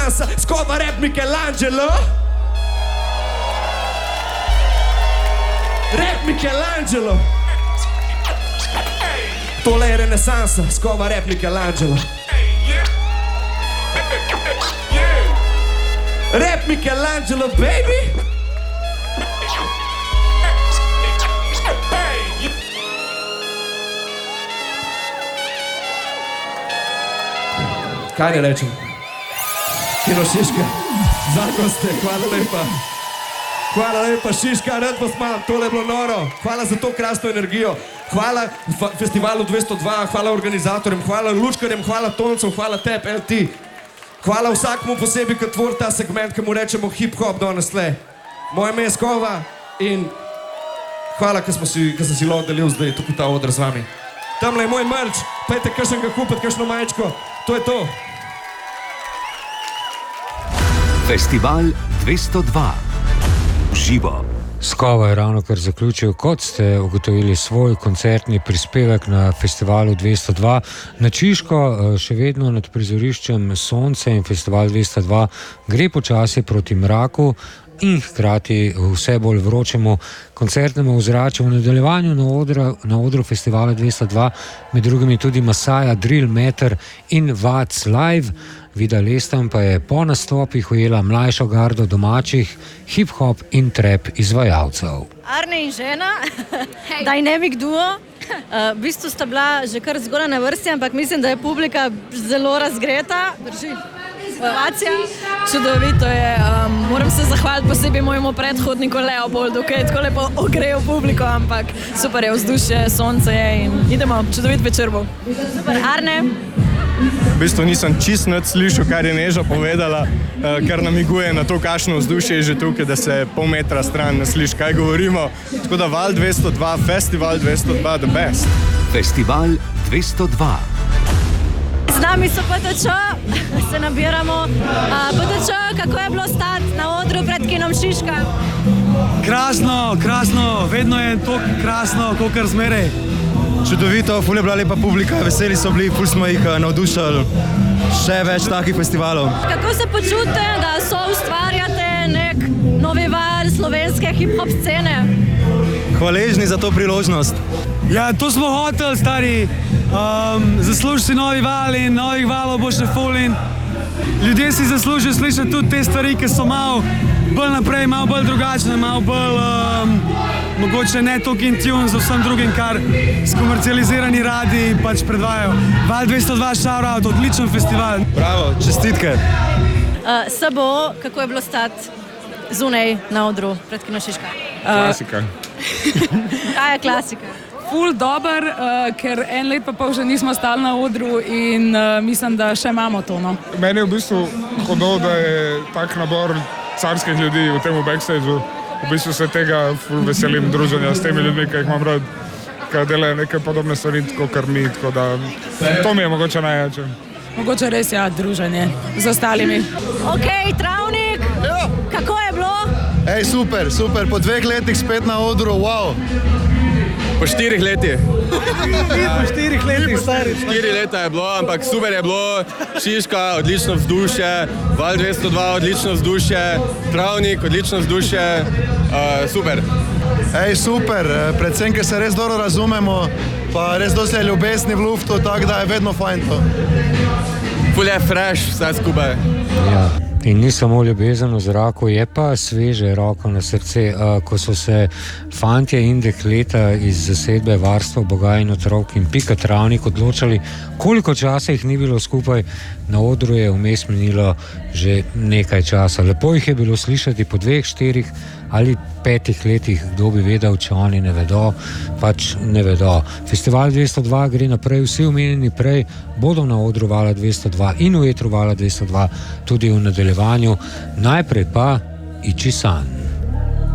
Skova rap Michelangelo. Rap Michelangelo. Tole je renesansa, skova rap Michelangelo. Rap Michelangelo, baby. Kaj ne rečem? Kino Šiška, zakon ste, hvala lepa. Hvala lepa, Šiška, rad vas imam, tole je bilo noro. Hvala za to krasno energijo. Hvala festivalu 202, hvala organizatorjem, hvala lučkarjem, hvala toncem, hvala tebi, LT. Hvala vsakmu posebej, ki tvori ta segment, ki mu rečemo hip-hop danes le. Moje ime je Skova in hvala, ker sem si lahko delil zdaj tukaj ta odr z vami. Tamle je moj merch, pejte kakšnega kupiti, kakšno majčko, to je to. Festival 202. Živo. Skova je ravno kar zaključil, kot ste ugotovili, svoj koncertni prispevek na festivalu 202 na Šiško, še vedno nad prizoriščem Sonce, in festival 202 gre počasi proti mraku in hkrati vse bolj vročemu koncertnemu ozračju. V nadaljevanju na odru festivala 202 med drugimi tudi Masaja, Drill Meter in Vats Live. Vida Lestan pa je po nastopih ujela mlajšo gardo domačih hip-hop in trap izvajalcev. Arne in žena, dynamic duo. V bistvu sta bila že kar zgoraj na vrsti, ampak mislim, da je publika zelo razgreta. Drži. Situacija. Čudovito je. Moram se zahvaliti posebej mojemu predhodniku Leopoldu, ki je tako lepo ogrel publiko, ampak super je vzdušje, sonce je in idemo, čudovit večer bo. Super, Arne. V bistvu nisem čist nič slišal, kar je Neža povedala, kar namiguje na to, kakšno vzdušje je že tukaj, da se pol metra stran ne sliši, kaj govorimo. Tako da Val 202, Festival 202, the best. Festival 202. Z nami so PTČ, se nabiramo. PTČ, kako je bilo stati na odru pred kinom Šiška? Krasno, krasno, vedno je to krasno, kakor zmeraj. Čudovito, ful je bila lepa publika, veseli so bili, ful smo jih navdušali. Še več takih festivalov. Kako se počutite, da soustvarjate nek novi val slovenske hip-hop scene? Hvaležni za to priložnost. Ja, to smo hoteli, stari. Zasluži si novi val in novih valov bo še ful in ljudje si zaslužijo slišati tudi te stvari, ki so malo bolj naprej, malo bolj drugačne, malo bolj mogoče ne toliko in tune z vsem drugim, kar skomercializirani radi pač predvajajo. Val 202 shoutout, odličen festival. Bravo, čestitke. SBO, kako je bilo stati zunaj na odru pred kino Šiška? Klasika. Kaj je klasika? Ful dober, ker en let pa pol že nismo stali na odru in mislim, da še imamo to. No. Meni je v bistvu hodno, da je tak nabor carskih ljudi v tem backstageu. V bistvu se tega ful veselim druženja s temi ljudmi, ki jih imam rad, ki delajo neke podobne stvari, kot mi, tako da to mi je mogoče najjače. Mogoče res ja, druženje z ostalimi. Ok, Travnik, kako je bilo? Ej, super, super, po 2 letih spet na odru, wow. Po 4 letih. Po 4 letih, stari. 4 leta je bilo, ampak super je bilo. Šiška, odlično vzdušje, Val 202, odlično vzdušje, Travnik, odlično vzdušje, super. Ej, super, predvsem, ker se res dobro razumemo, pa res dosti je ljubezni v luftu, tako da je vedno fajn to. Ful je fresh, vse skupaj. Ja. In ni samo ljubezen v zraku, je pa sveže roko na srce, ko so se fantje in dekleta iz zasedbe Varstvo Boga in otrok in Pika Travnik odločali, koliko časa jih ni bilo skupaj, na odru je vmes minilo že nekaj časa. Lepo jih je bilo slišati po 2, 4 ali 5 letih, kdo bi vedel, če oni ne vedo, pač ne vedo. Festival 202 gre naprej, vsi omenjeni prej bodo na odru Vala 202 in v etru Vala 202 tudi v nadaljevanju. Najprej pa Ichi-san.